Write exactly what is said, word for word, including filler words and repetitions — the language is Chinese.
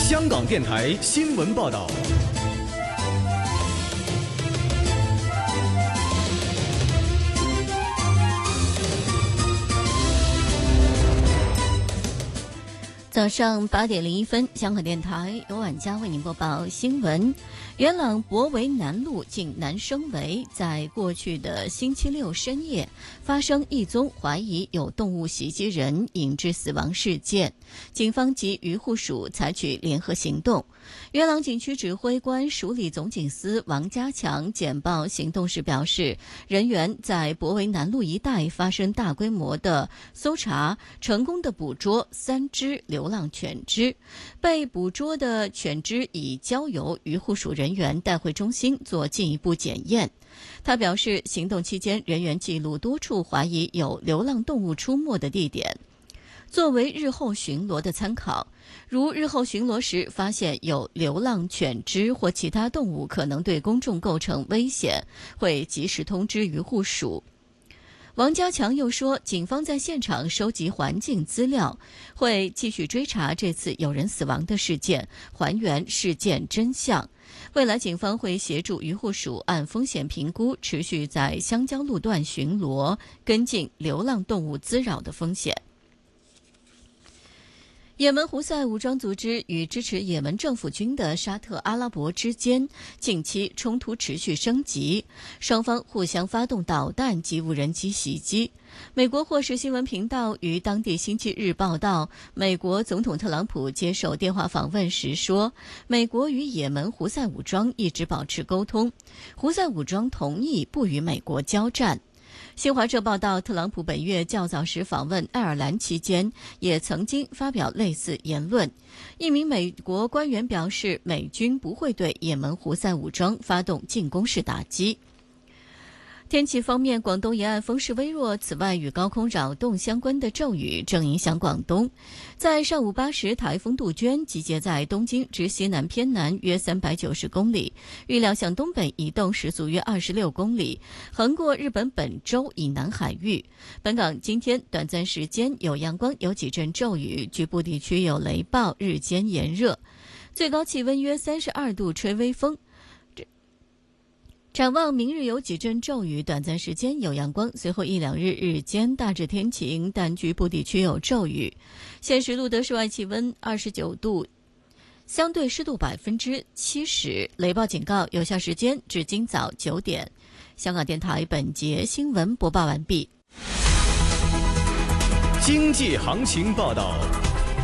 香港电台新闻报道。 早上八点零一分，香港电台由晚佳为您播报新闻。元朗博围南路近南生围，在过去的星期六深夜发生一宗怀疑有动物袭击人引致死亡事件，警方及渔护署采取联合行动。元朗景区指挥官署理总警司王家强简报行动时表示，人员在博围南路一带发生大规模的搜查，成功的捕捉三只流浪犬只，被捕捉的犬只已交由渔护署人员带回中心做进一步检验。他表示，行动期间人员记录多处怀疑有流浪动物出没的地点，作为日后巡逻的参考。如日后巡逻时发现有流浪犬只或其他动物可能对公众构成危险，会及时通知渔护署。王家强又说，警方在现场收集环境资料，会继续追查这次有人死亡的事件，还原事件真相。未来警方会协助渔护署按风险评估，持续在香蕉路段巡逻，跟进流浪动物滋扰的风险。也门胡塞武装组织与支持也门政府军的沙特阿拉伯之间近期冲突持续升级，双方互相发动导弹及无人机袭击。美国霍士新闻频道于当地星期日报道，美国总统特朗普接受电话访问时说，美国与也门胡塞武装一直保持沟通，胡塞武装同意不与美国交战。新华社报道，特朗普本月较早时访问爱尔兰期间，也曾经发表类似言论。一名美国官员表示，美军不会对也门胡塞武装发动进攻式打击。天气方面，广东沿岸风势微弱，此外与高空扰动相关的骤雨正影响广东。在上午八时，台风杜鹃集结在东京至西南偏南约三百九十公里，预料向东北移动，时速约二十六公里，横过日本本州以南海域。本港今天短暂时间有阳光，有几阵骤雨，局部地区有雷暴，日间炎热，最高气温约三十二度，吹微风。展望明日有几阵骤雨，短暂时间有阳光，随后一两日日间大致天晴，但局部地区有骤雨。现时录得室外气温二十九度，相对湿度百分之七十，雷暴警告有效时间至今早九点。香港电台本节新闻播报完毕。 经济行情报道。